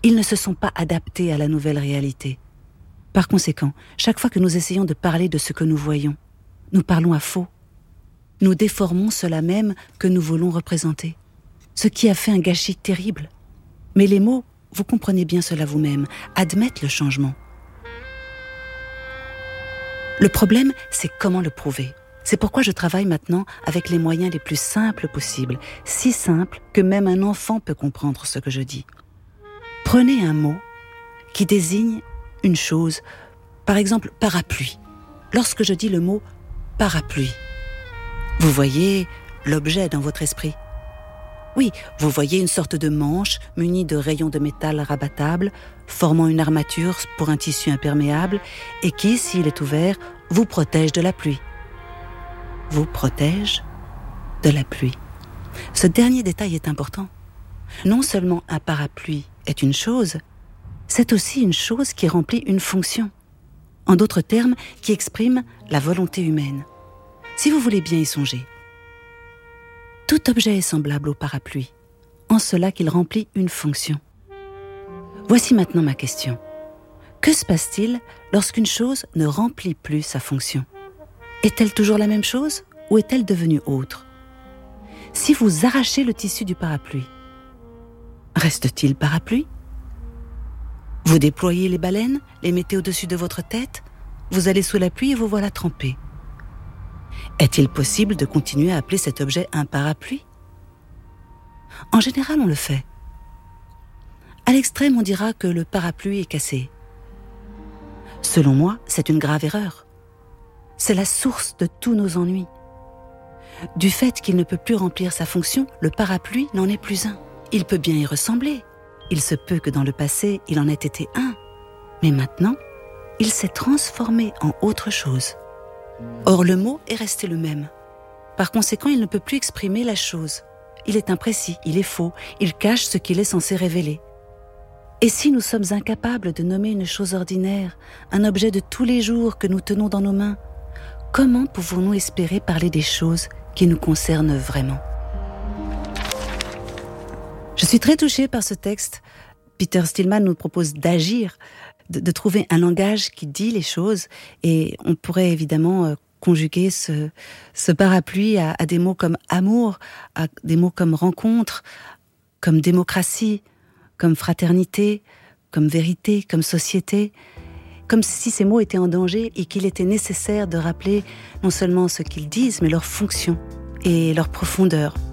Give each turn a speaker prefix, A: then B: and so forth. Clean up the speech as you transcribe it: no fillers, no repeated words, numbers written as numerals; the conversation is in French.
A: Ils ne se sont pas adaptés à la nouvelle réalité. Par conséquent, chaque fois que nous essayons de parler de ce que nous voyons, nous parlons à faux. Nous déformons cela même que nous voulons représenter, ce qui a fait un gâchis terrible. Mais les mots, vous comprenez bien cela vous-même, admettent le changement. Le problème, c'est comment le prouver. C'est pourquoi je travaille maintenant avec les moyens les plus simples possibles, si simples que même un enfant peut comprendre ce que je dis. Prenez un mot qui désigne une chose, par exemple parapluie. Lorsque je dis le mot parapluie, vous voyez l'objet dans votre esprit. Oui, vous voyez une sorte de manche munie de rayons de métal rabattables, formant une armature pour un tissu imperméable et qui, s'il est ouvert, vous protège de la pluie. Vous protège de la pluie. Ce dernier détail est important. Non seulement un parapluie est une chose, c'est aussi une chose qui remplit une fonction. En d'autres termes, qui exprime la volonté humaine. Si vous voulez bien y songer, tout objet est semblable au parapluie, en cela qu'il remplit une fonction. Voici maintenant ma question. Que se passe-t-il lorsqu'une chose ne remplit plus sa fonction ? Est-elle toujours la même chose ou est-elle devenue autre ? Si vous arrachez le tissu du parapluie, reste-t-il parapluie ? Vous déployez les baleines, les mettez au-dessus de votre tête, vous allez sous la pluie et vous voilà trempé. Est-il possible de continuer à appeler cet objet un parapluie ? En général, on le fait. À l'extrême, on dira que le parapluie est cassé. Selon moi, c'est une grave erreur. C'est la source de tous nos ennuis. Du fait qu'il ne peut plus remplir sa fonction, le parapluie n'en est plus un. Il peut bien y ressembler. Il se peut que dans le passé, il en ait été un. Mais maintenant, il s'est transformé en autre chose. Or, le mot est resté le même. Par conséquent, il ne peut plus exprimer la chose. Il est imprécis, il est faux, il cache ce qu'il est censé révéler. Et si nous sommes incapables de nommer une chose ordinaire, un objet de tous les jours que nous tenons dans nos mains, comment pouvons-nous espérer parler des choses qui nous concernent vraiment ? Je suis très touchée par ce texte. Peter Stillman nous propose d'agir, de trouver un langage qui dit les choses, et on pourrait évidemment conjuguer ce parapluie à des mots comme amour, à des mots comme rencontre, comme démocratie, comme fraternité, comme vérité, comme société, comme si ces mots étaient en danger et qu'il était nécessaire de rappeler non seulement ce qu'ils disent, mais leur fonction et leur profondeur.